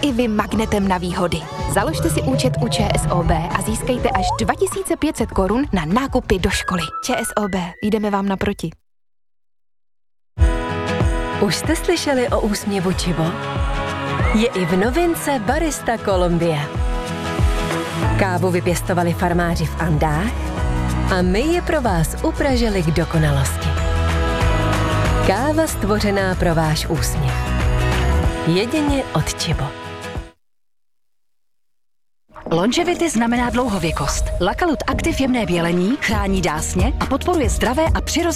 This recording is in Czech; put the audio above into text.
i vy magnetem na výhody. Založte si účet u ČSOB a získejte až 2500 korun na nákupy do školy. ČSOB, jdeme vám naproti. Už jste slyšeli o úsměvu Chibo? Je i v novince Barista Colombia. Kávu vypěstovali farmáři v Andách a my je pro vás upražili k dokonalosti. Káva stvořená pro váš úsměv. Jedině od Chibo. Longevity znamená dlouhověkost. Lakalut Active jemné bělení chrání dásně a podporuje zdravé a přirozené